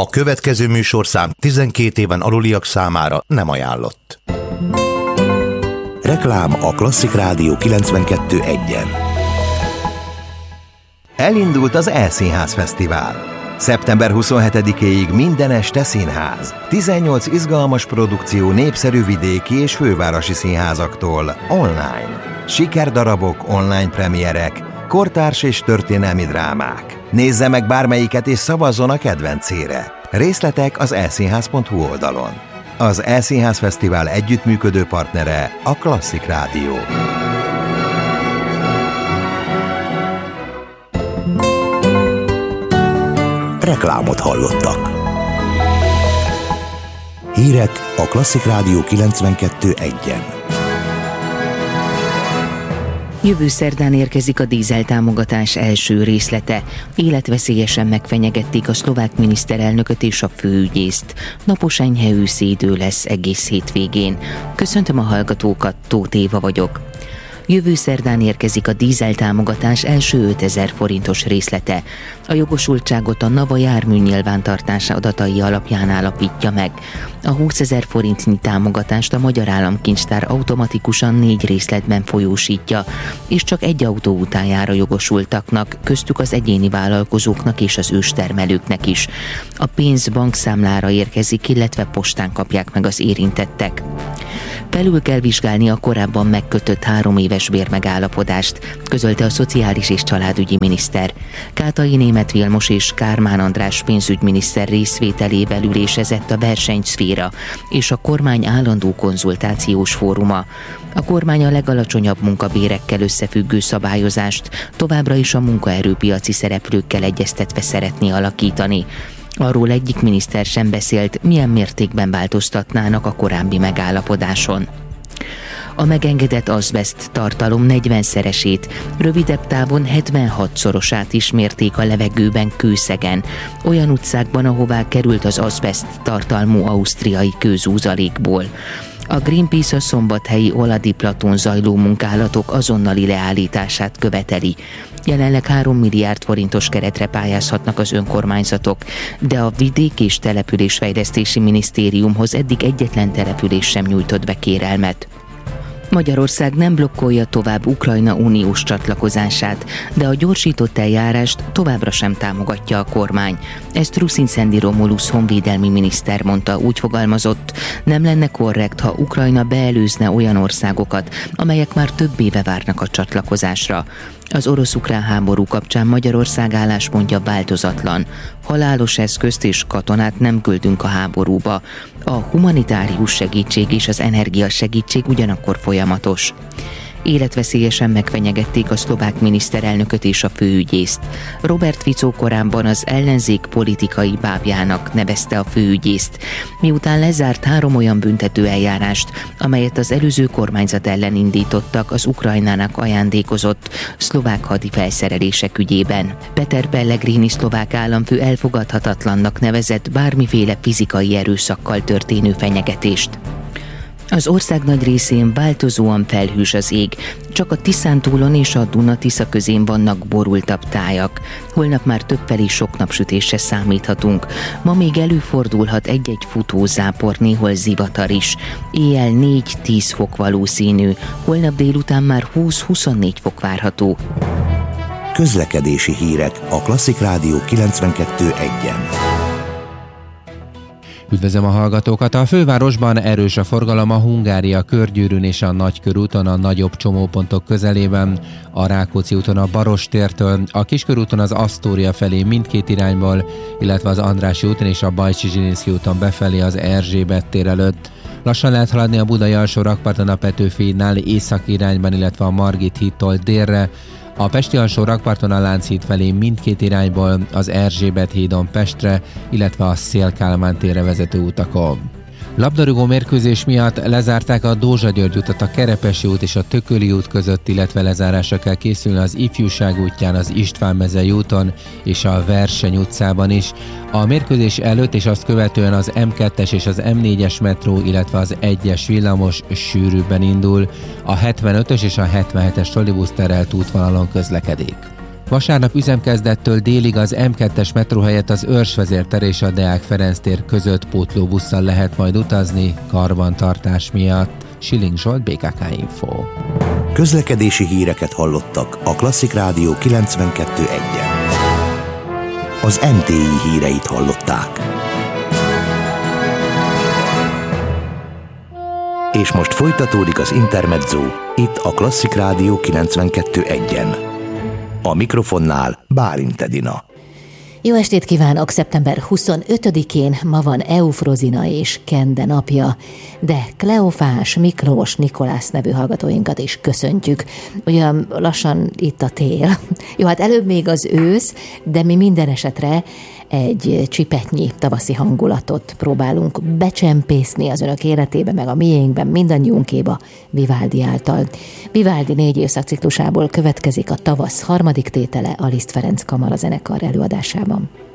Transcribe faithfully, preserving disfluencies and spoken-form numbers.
A következő műsorszám tizenkét éven aluliak számára nem ajánlott. Reklám a Klasszik Rádió kilencvenkettő egyen. Elindult az E-Színház Fesztivál. szeptember huszonhetedikéig minden este színház. tizennyolc izgalmas produkció népszerű vidéki és fővárosi színházaktól online. Sikerdarabok, online premierek, kortárs és történelmi drámák. Nézze meg bármelyiket és szavazzon a kedvencére. Részletek az e színház pont hu oldalon. Az E-Színház Fesztivál együttműködő partnere a Klasszik Rádió. Reklámot hallottak. Hírek a Klasszik Rádió kilencvenkettő egyen. Jövő szerdán érkezik a dízeltámogatás első részlete. Életveszélyesen megfenyegették a szlovák miniszterelnököt és a főügyészt. Napos enyhe őszi idő lesz egész hétvégén. Köszöntöm a hallgatókat, Tóth Éva vagyok. Jövő szerdán érkezik a dízeltámogatás első ötezer forintos részlete. A jogosultságot a NAVA jármű nyilvántartása adatai alapján állapítja meg. A húszezer forintnyi támogatást a Magyar Államkincstár automatikusan négy részletben folyósítja, és csak egy autóutájára jogosultaknak, köztük az egyéni vállalkozóknak és az őstermelőknek is. A pénz bankszámlára érkezik, illetve postán kapják meg az érintettek. Felül kell vizsgálni a korábban megkötött három éves bérmegállapodást, közölte a Szociális és Családügyi miniszter. Kátai Németh Vilmos és Kármán András pénzügyminiszter részvételével ülésezett a versenyszféra és a kormány állandó konzultációs fóruma. A kormány a legalacsonyabb munkabérekkel összefüggő szabályozást továbbra is a munkaerőpiaci szereplőkkel egyeztetve szeretné alakítani. Arról egyik miniszter sem beszélt, milyen mértékben változtatnának a korábbi megállapodáson. A megengedett azbeszt tartalom negyvenszeresét, rövidebb távon hetvenhatszorosát is mérték a levegőben Kőszegen, olyan utcákban, ahová került az azbeszt tartalmú ausztriai kőzúzalékból. A Greenpeace a szombathelyi Oladi Platon zajló munkálatok azonnali leállítását követeli. Jelenleg három milliárd forintos keretre pályázhatnak az önkormányzatok, de a Vidék- és Településfejlesztési Minisztériumhoz eddig egyetlen település sem nyújtott be kérelmet. Magyarország nem blokkolja tovább Ukrajna uniós csatlakozását, de a gyorsított eljárást továbbra sem támogatja a kormány. Ezt Ruszinszendi Romulusz honvédelmi miniszter mondta, úgy fogalmazott, nem lenne korrekt, ha Ukrajna beelőzne olyan országokat, amelyek már több éve várnak a csatlakozásra. Az orosz-ukrán háború kapcsán Magyarország álláspontja változatlan. Halálos eszközt és katonát nem küldünk a háborúba. A humanitárius segítség és az energiasegítség ugyanakkor folyamatos. Életveszélyesen megfenyegették a szlovák miniszterelnököt és a főügyészt. Robert Fico korábban az ellenzék politikai bábjának nevezte a főügyészt, miután lezárt három olyan büntető eljárást, amelyet az előző kormányzat ellen indítottak az Ukrajnának ajándékozott szlovák hadi felszerelések ügyében. Peter Pellegrini szlovák államfő elfogadhatatlannak nevezett bármiféle fizikai erőszakkal történő fenyegetést. Az ország nagy részén változóan felhős az ég, csak a Tiszántúlon és a Duna-Tisza közén vannak borultabb tájak. Holnap már többfelé sok napsütésre számíthatunk. Ma még előfordulhat egy-egy futózápor, néhol zivatar is. Éjjel négy-tíz fok valószínű, holnap délután már húsz-huszonnégy fok várható. Közlekedési hírek a Klasszik Rádió kilencvenkettő egyen. Üdvözlöm a hallgatókat! A fővárosban erős a forgalom a Hungária körgyűrűn és a Nagykörúton a nagyobb csomópontok közelében, a Rákóczi úton a Barostértől, a Kiskörúton az Asztória felé mindkét irányból, illetve az Andrássy úton és a Bajcsy-Zsilinszky úton befelé az Erzsébet tér előtt. Lassan lehet haladni a Budai alsó rakparton a Petőfi hídnál északi irányban, illetve a Margit hídtól délre, a Pesti alsó rakparton a Lánchíd felé mindkét irányból, az Erzsébet hídon Pestre, illetve a Széll-Kálmán térre vezető utakon. Labdarúgó mérkőzés miatt lezárták a Dózsa-György utat a Kerepesi út és a Tököli út között, illetve lezárásra kell készülni az Ifjúság útján, az István-mezei úton és a Verseny utcában is. A mérkőzés előtt és azt követően az em kettes és az em négyes metró, illetve az egyes villamos sűrűbben indul. A hetvenötös és a hetvenhetes trollibusz terelt útvonalon közlekedik. Vasárnap üzemkezdettől délig az em kettes metró helyett az Őrsvezértér és a Deák Ferenc tér között pótlóbusszal lehet majd utazni karbantartás miatt. Schilling Zsolt, bé ká ká Info. Közlekedési híreket hallottak a Klasszik Rádió kilencvenkettő egyen. Az em té i híreit hallották. És most folytatódik az Intermezzo, itt a Klasszik Rádió kilencvenkettő egyen. A mikrofonnál Bálint Edina. Jó estét kívánok! szeptember huszonötödikén ma van Eufrozina és Kende napja, de Kleofás, Miklós, Nikolász nevű hallgatóinkat is köszöntjük. Olyan lassan itt a tél. Jó, hát előbb még az ősz, de mi minden esetre egy csipetnyi tavaszi hangulatot próbálunk becsempészni az önök életébe, meg a miénkben, mindannyiunkéba Vivaldi által. Vivaldi négy évszakciklusából következik a tavasz harmadik tétele a Liszt Ferenc kamarazenekar előadásában.